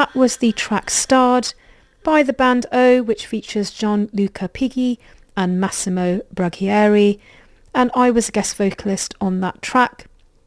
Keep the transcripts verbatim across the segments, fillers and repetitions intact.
that was the track Starred by the band O, which features Gianluca Pighi and Massimo Brachieri, and I was a guest vocalist on that track.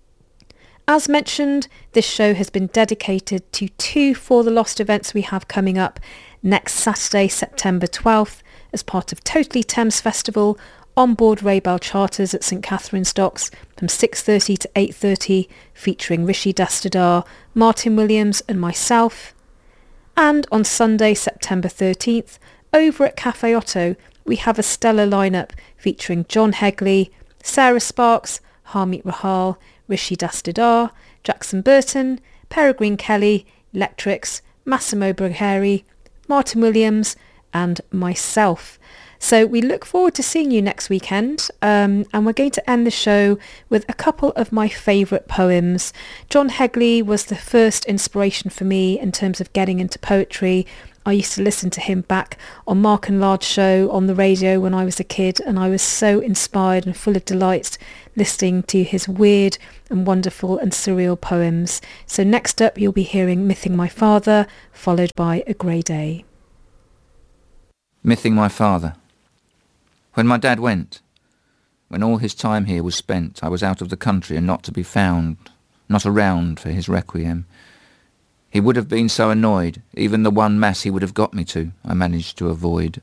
As mentioned, this show has been dedicated to two For the Lost events we have coming up next Saturday, September twelfth, as part of Totally Thames Festival on board Raybell Charters at St Katharine's Docks from six thirty to eight thirty, featuring Rishi Dastadar, Martin Williams and myself. And on Sunday, September thirteenth, over at Cafe Otto, we have a stellar lineup featuring John Hegley, Sarah Sparks, Harmeet Rahal, Rishi Dastadar, Jackson Burton, Peregrine Kelly, Electrics, Massimo Brachieri, Martin Williams and myself. So we look forward to seeing you next weekend, um, and we're going to end the show with a couple of my favourite poems. John Hegley was the first inspiration for me in terms of getting into poetry. I used to listen to him back on Mark and Lard's show on the radio when I was a kid, and I was so inspired and full of delight listening to his weird and wonderful and surreal poems. So next up you'll be hearing Mything My Father, followed by A Grey Day. Mything My Father. When my dad went, when all his time here was spent, I was out of the country and not to be found, not around for his requiem. He would have been so annoyed, even the one mass he would have got me to, I managed to avoid.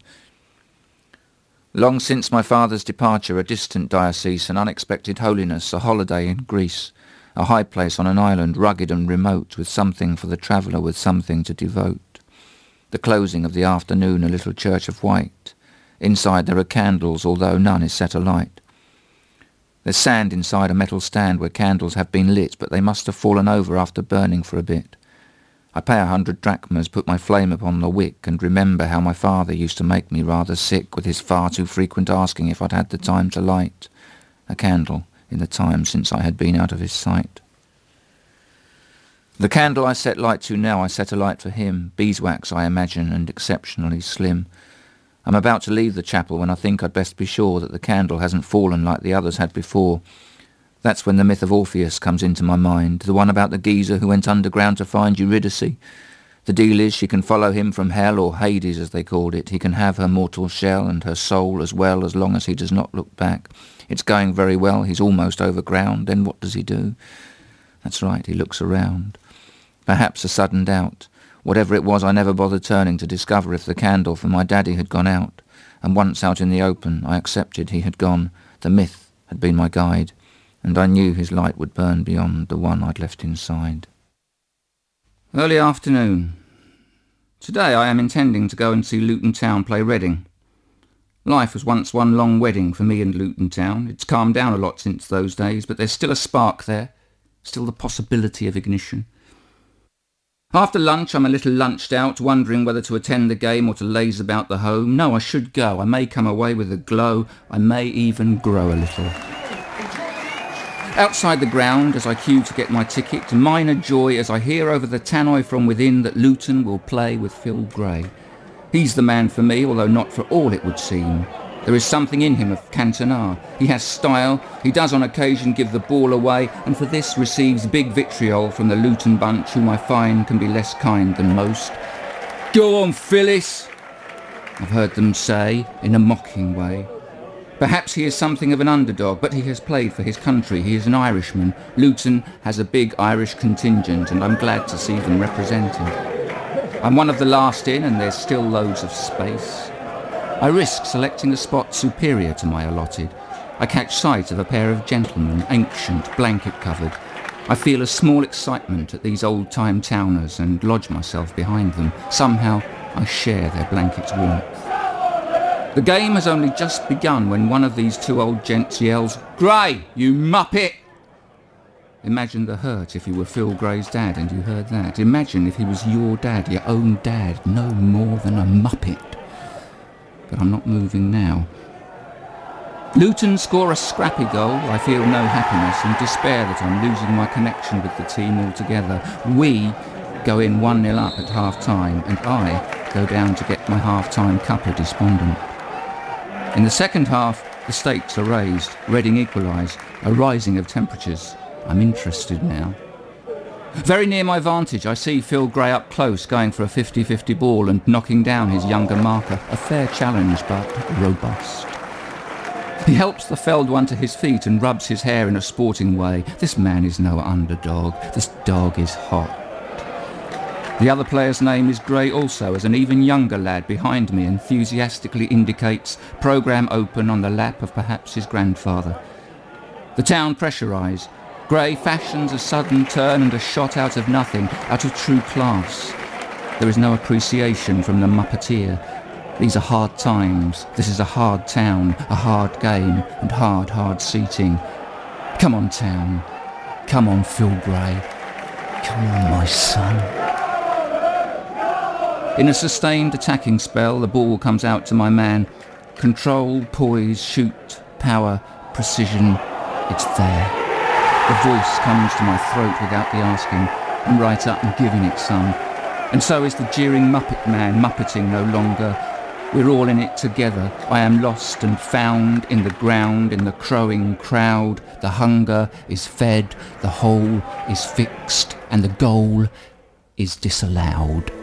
Long since my father's departure, a distant diocese, an unexpected holiness, a holiday in Greece, a high place on an island, rugged and remote, with something for the traveller, with something to devote. The closing of the afternoon, a little church of white. Inside there are candles, although none is set alight. There's sand inside a metal stand where candles have been lit, but they must have fallen over after burning for a bit. I pay a hundred drachmas, put my flame upon the wick, and remember how my father used to make me rather sick with his far too frequent asking if I'd had the time to light a candle in the time since I had been out of his sight. The candle I set light to now I set alight for him, beeswax I imagine, and exceptionally slim. I'm about to leave the chapel when I think I'd best be sure that the candle hasn't fallen like the others had before. That's when the myth of Orpheus comes into my mind, the one about the geezer who went underground to find Eurydice. The deal is she can follow him from hell, or Hades as they called it. He can have her mortal shell and her soul as well, as long as he does not look back. It's going very well, he's almost over ground. Then what does he do? That's right, he looks around. Perhaps a sudden doubt. Whatever it was, I never bothered turning to discover if the candle for my daddy had gone out. And once out in the open, I accepted he had gone. The myth had been my guide, and I knew his light would burn beyond the one I'd left inside. Early afternoon. Today I am intending to go and see Luton Town play Reading. Life was once one long wedding for me and Luton Town. It's calmed down a lot since those days, but there's still a spark there, still the possibility of ignition. After lunch I'm a little lunched out, wondering whether to attend the game or to laze about the home. No, I should go. I may come away with a glow. I may even grow a little. Outside the ground, as I queue to get my ticket, minor joy as I hear over the tannoy from within that Luton will play with Phil Gray. He's the man for me, although not for all it would seem. There is something in him of Cantona. He has style, he does on occasion give the ball away, and for this receives big vitriol from the Luton bunch, whom I find can be less kind than most. "Go on, Phyllis," I've heard them say, in a mocking way. Perhaps he is something of an underdog, but he has played for his country. He is an Irishman. Luton has a big Irish contingent, and I'm glad to see them represented. I'm one of the last in, and there's still loads of space. I risk selecting a spot superior to my allotted. I catch sight of a pair of gentlemen, ancient, blanket-covered. I feel a small excitement at these old-time towners and lodge myself behind them. Somehow I share their blanket's warmth. The game has only just begun when one of these two old gents yells, "Gray, you muppet!" Imagine the hurt if you were Phil Gray's dad and you heard that. Imagine if he was your dad, your own dad, no more than a muppet. But I'm not moving now. Luton score a scrappy goal. I feel no happiness and despair that I'm losing my connection with the team altogether. We go in one nil up at half-time, and I go down to get my half-time cuppa despondent. In the second half, the stakes are raised. Reading equalise, a rising of temperatures. I'm interested now. Very near my vantage, I see Phil Gray up close, going for a fifty-fifty ball and knocking down his younger marker. A fair challenge, but robust. He helps the felled one to his feet and rubs his hair in a sporting way. This man is no underdog. This dog is hot. The other player's name is Gray also, as an even younger lad behind me enthusiastically indicates programme open on the lap of perhaps his grandfather. The town pressurise. Gray fashions a sudden turn and a shot out of nothing, out of true class. There is no appreciation from the muppeteer. These are hard times. This is a hard town, a hard game, and hard, hard seating. Come on, town. Come on, Phil Gray. Come on, my son. In a sustained attacking spell, the ball comes out to my man. Control, poise, shoot, power, precision. It's there. The voice comes to my throat without the asking. I'm right up and giving it some. And so is the jeering Muppet man muppeting no longer. We're all in it together. I am lost and found in the ground, in the crowing crowd. The hunger is fed, the hole is fixed, and the goal is disallowed.